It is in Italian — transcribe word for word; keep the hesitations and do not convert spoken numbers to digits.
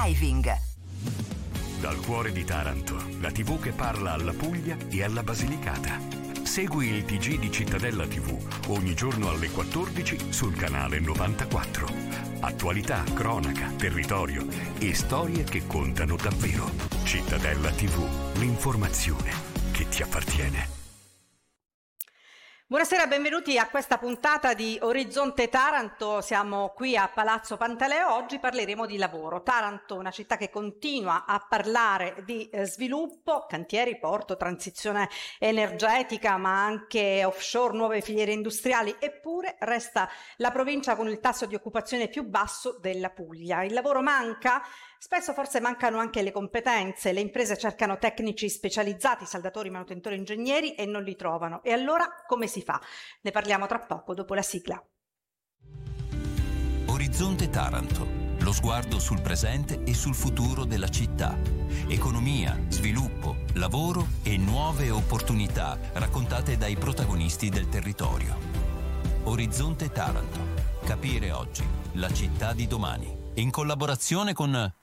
Driving. Dal cuore di Taranto, la tivù che parla alla Puglia e alla Basilicata. Segui il T G di Cittadella tivù ogni giorno alle quattordici sul canale novantaquattro. Attualità, cronaca, territorio e storie che contano davvero. Cittadella tivù, l'informazione che ti appartiene. Buonasera, benvenuti a questa puntata di Orizzonte Taranto. Siamo qui a Palazzo Pantaleo. Oggi parleremo di lavoro. Taranto, una città che continua a parlare di eh, sviluppo, cantieri, porto, transizione energetica, ma anche offshore, nuove filiere industriali, eppure resta la provincia con il tasso di occupazione più basso della Puglia. Il lavoro manca? Spesso forse mancano anche le competenze, le imprese cercano tecnici specializzati, saldatori, manutentori, ingegneri e non li trovano. E allora come si fa? Ne parliamo tra poco, dopo la sigla. Orizzonte Taranto, lo sguardo sul presente e sul futuro della città. Economia, sviluppo, lavoro e nuove opportunità raccontate dai protagonisti del territorio. Orizzonte Taranto, capire oggi la città di domani. In collaborazione con